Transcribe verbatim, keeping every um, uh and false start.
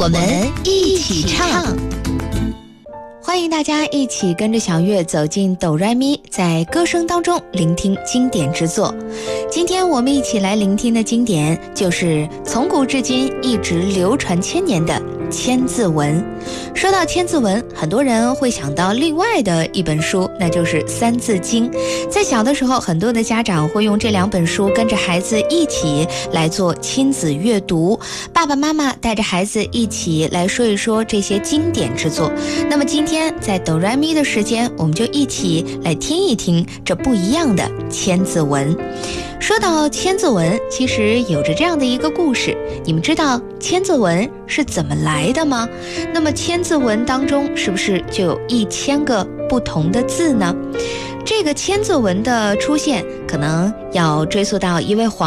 我们一起唱。 欢迎大家一起跟着小月走进哆来咪，在歌声当中聆听经典之作。今天我们一起来聆听的经典就是从古至今一直流传千年的千字文。说到千字文，很多人会想到另外的一本书，那就是三字经。在小的时候，很多的家长会用这两本书跟着孩子一起来做亲子阅读，爸爸妈妈带着孩子一起来说一说这些经典之作。那么今天在哆来咪的时间，我们就一起来听一听这不一样的千字文。说到千字文，其实有着这样的一个故事，你们知道千字文是怎么来的吗？那么千字文当中是不是就有一千个不同的字呢？这个千字文的出现可能要追溯到一位皇